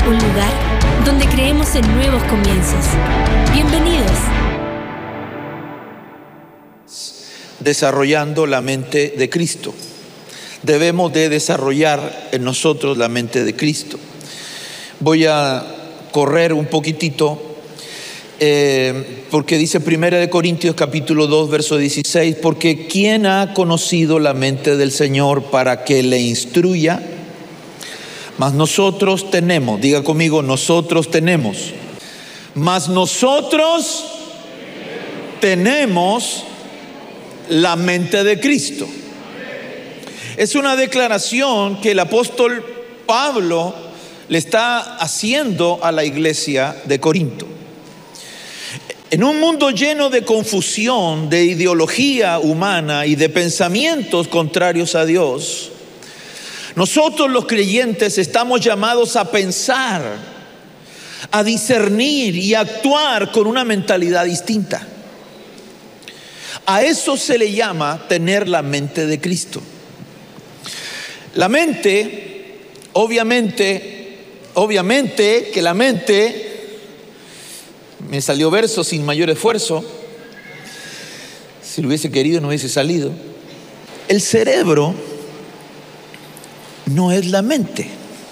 un lugar donde creemos en nuevos comienzos. Bienvenidos. Desarrollando la mente de Cristo. Debemos de desarrollar en nosotros la mente de Cristo. Voy a correr un poquitito porque dice 1 Corintios capítulo 2 verso 16: porque ¿quién ha conocido la mente del Señor para que le instruya? Mas nosotros tenemos, diga conmigo, nosotros tenemos. Mas nosotros tenemos la mente de Cristo. Es una declaración que el apóstol Pablo le está haciendo a la iglesia de Corinto. En un mundo lleno de confusión, de ideología humana y de pensamientos contrarios a Dios, nosotros los creyentes estamos llamados a pensar, a discernir y a actuar con una mentalidad distinta. A eso se le llama tener la mente de Cristo. La mente, obviamente que la mente, me salió verso sin mayor esfuerzo, si lo hubiese querido no hubiese salido. El cerebro no es la mente.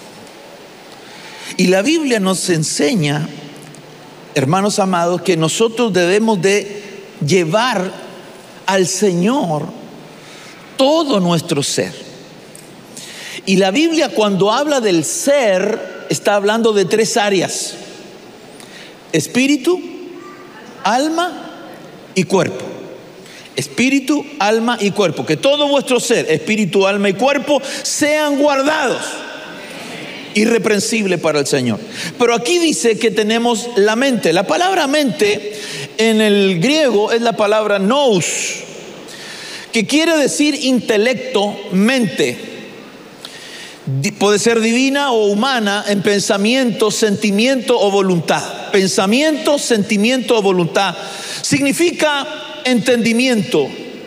Y la Biblia nos enseña, hermanos amados, que nosotros debemos de llevar al Señor todo nuestro ser. Y la Biblia, cuando habla del ser, está hablando de tres áreas: espíritu, alma y cuerpo. Espíritu, alma y cuerpo. Que todo vuestro ser, espíritu, alma y cuerpo, sean guardados irreprensible para el Señor. Pero aquí dice que tenemos la mente. La palabra mente en el griego es la palabra nous, que quiere decir intelecto, mente. Puede ser divina o humana en pensamiento, sentimiento o voluntad. Pensamiento, sentimiento o voluntad. Significa entendimiento,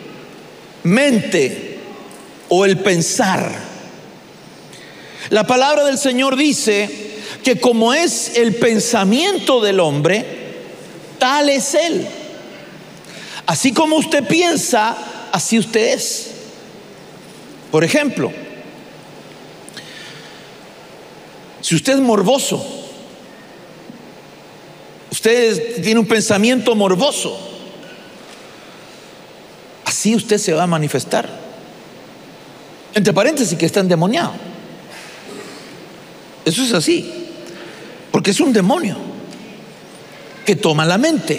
mente o el pensar. La palabra del Señor dice que como es el pensamiento del hombre, tal es él. Así como usted piensa, así usted es. Por ejemplo, si usted es morboso, usted tiene un pensamiento morboso, así usted se va a manifestar. Entre paréntesis, que está endemoniado. Eso es así, porque es un demonio que toma la mente.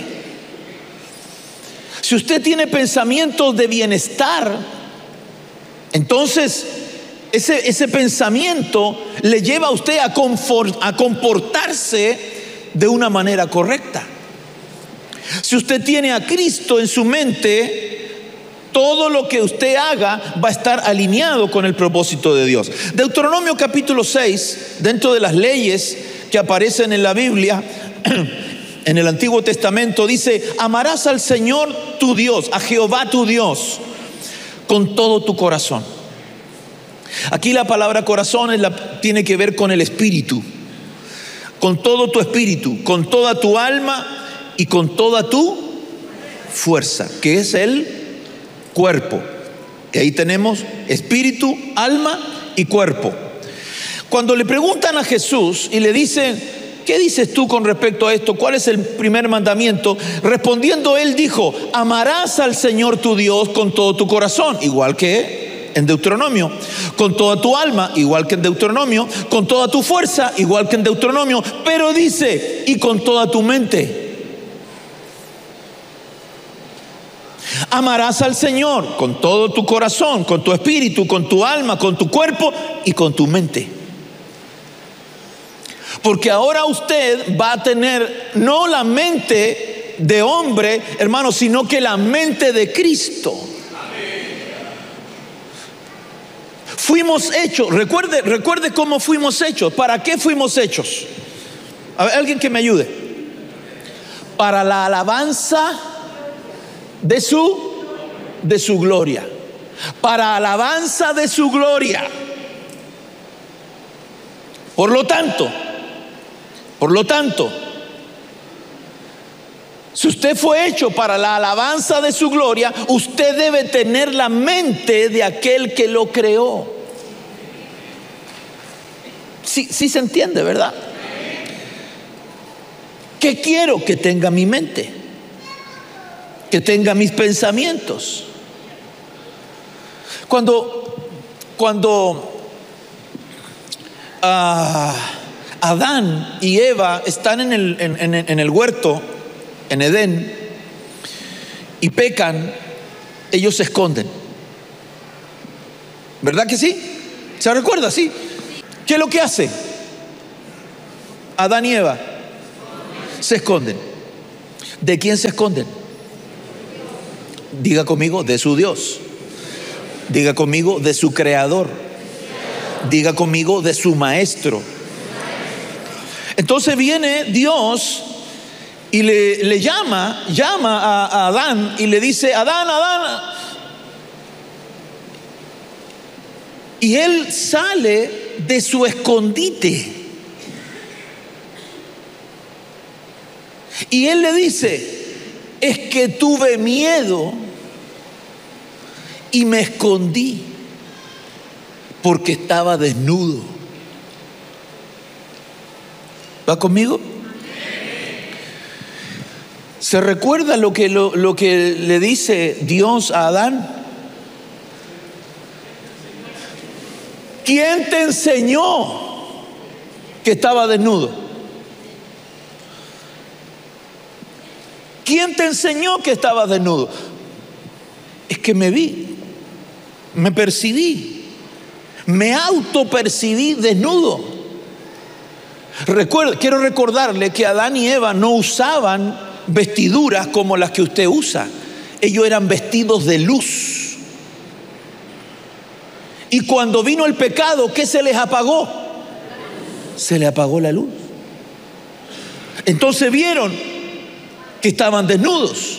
Si usted tiene pensamientos de bienestar, entonces ese pensamiento le lleva a usted a comportarse de una manera correcta. Si usted tiene a Cristo en su mente, todo lo que usted haga va a estar alineado con el propósito de Dios. Deuteronomio capítulo 6, dentro de las leyes que aparecen en la Biblia, en el Antiguo Testamento, dice: amarás al Señor tu Dios, a Jehová tu Dios, con todo tu corazón. Aquí la palabra corazón tiene que ver con el espíritu, con todo tu espíritu, con toda tu alma y con toda tu fuerza, que es el cuerpo. Y ahí tenemos espíritu, alma y cuerpo. Cuando le preguntan a Jesús y le dicen: ¿qué dices tú con respecto a esto? ¿Cuál es el primer mandamiento? Respondiendo él dijo: amarás al Señor tu Dios con todo tu corazón, igual que en Deuteronomio, con toda tu alma, igual que en Deuteronomio, con toda tu fuerza, igual que en Deuteronomio, pero dice: y con toda tu mente. Amarás al Señor con todo tu corazón, con tu espíritu, con tu alma, con tu cuerpo y con tu mente. Porque ahora usted va a tener no la mente de hombre, hermano, sino que la mente de Cristo. Fuimos hechos, recuerde cómo fuimos hechos. ¿Para qué fuimos hechos? A ver, alguien que me ayude. Para la alabanza de su gloria. Para alabanza de su gloria. Por lo tanto, Por lo tanto, si usted fue hecho para la alabanza de su gloria, usted debe tener la mente de aquel que lo creó. Sí se entiende, ¿verdad? ¿Qué quiero? Que tenga mi mente, que tenga mis pensamientos. Cuando Adán y Eva están en el huerto, en Edén, y pecan, ellos se esconden. ¿Verdad que sí? ¿Se recuerda? Sí. ¿Qué es lo que hace Adán y Eva? Se esconden. ¿De quién se esconden? Diga conmigo, de su Dios. Diga conmigo, de su creador. Diga conmigo, de su maestro. Entonces viene Dios y le llama a Adán y le dice: Adán, Adán. Y él sale de su escondite. Y él le dice: es que tuve miedo y me escondí porque estaba desnudo. ¿Va conmigo? ¿Se recuerda lo que le dice Dios a Adán? ¿Quién te enseñó que estaba desnudo? ¿Quién te enseñó que estaba desnudo? Es que me vi, me percibí, me autopercibí desnudo. Quiero recordarle que Adán y Eva no usaban vestiduras como las que usted usa. Ellos eran vestidos de luz. Y cuando vino el pecado, ¿qué se les apagó? Se les apagó la luz. Entonces vieron que estaban desnudos.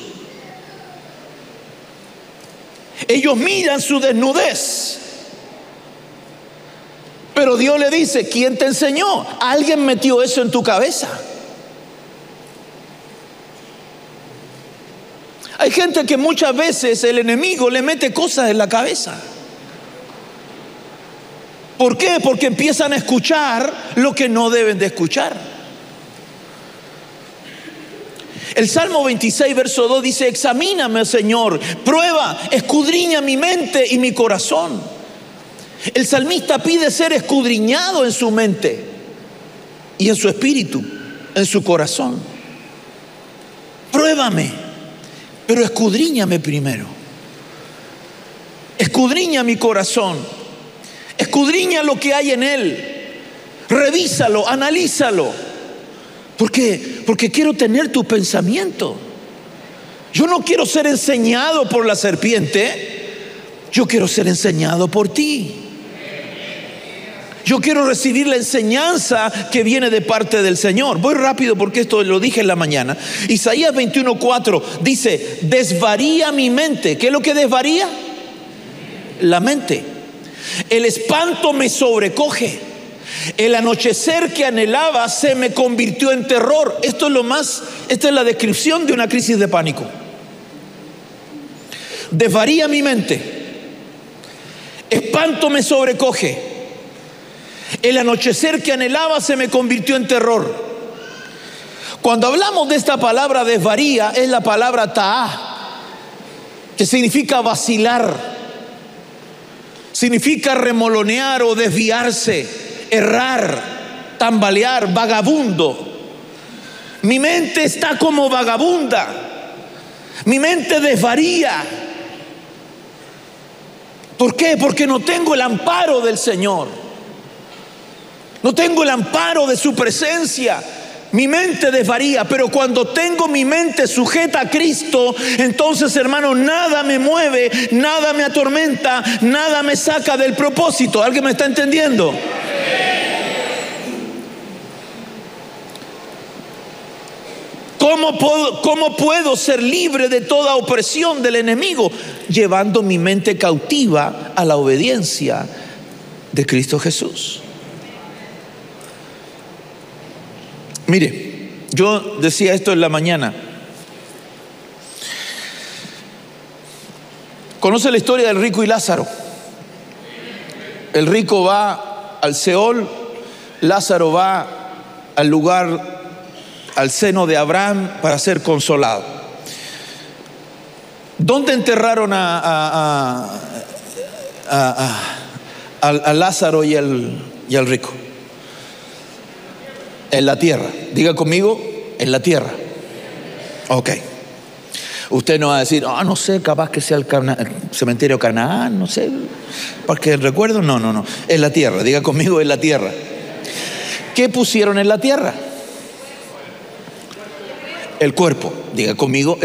Ellos miran su desnudez. Pero Dios le dice: ¿quién te enseñó? Alguien metió eso en tu cabeza. Hay gente que muchas veces el enemigo le mete cosas en la cabeza. ¿Por qué? Porque empiezan a escuchar lo que no deben de escuchar. El Salmo 26, verso 2 dice: examíname, Señor, prueba, escudriña mi mente y mi corazón. El salmista pide ser escudriñado en su mente y en su espíritu, en su corazón. Pruébame, pero escudriñame primero. Escudriña mi corazón. Escudriña lo que hay en él. Revísalo, analízalo. ¿Por qué? Porque quiero tener tu pensamiento. Yo no quiero ser enseñado por la serpiente. Yo quiero ser enseñado por ti. Yo quiero recibir la enseñanza que viene de parte del Señor. Voy rápido porque esto lo dije en la mañana. Isaías 21:4 dice: desvaría mi mente. ¿Qué es lo que desvaría? La mente. El espanto me sobrecoge. El anochecer que anhelaba se me convirtió en terror. Esta es la descripción de una crisis de pánico. Desvaría mi mente. Espanto me sobrecoge. El anochecer que anhelaba se me convirtió en terror. Cuando hablamos de esta palabra desvaría, es la palabra ta'á, que significa vacilar, significa remolonear o desviarse, errar, tambalear, vagabundo. Mi mente está como vagabunda. Mi mente desvaría. ¿Por qué? Porque no tengo el amparo del Señor. No tengo el amparo de su presencia. Mi mente desvaría, pero cuando tengo mi mente sujeta a Cristo, entonces, hermano, nada me mueve, nada me atormenta, nada me saca del propósito. ¿Alguien me está entendiendo? ¿Cómo puedo ser libre de toda opresión del enemigo? Llevando mi mente cautiva a la obediencia de Cristo Jesús. Mire, yo decía esto en la mañana. ¿Conoce la historia del rico y Lázaro? El rico va al Seol, Lázaro va al lugar, al seno de Abraham para ser consolado. ¿Dónde enterraron a Lázaro y al rico? En la tierra. Diga conmigo, en la tierra. Ok. Usted no va a decir, no sé, capaz que sea el cementerio Canaán, no sé, porque recuerdo, no, en la tierra. Diga conmigo, en la tierra. ¿Qué pusieron en la tierra? El cuerpo. Diga conmigo,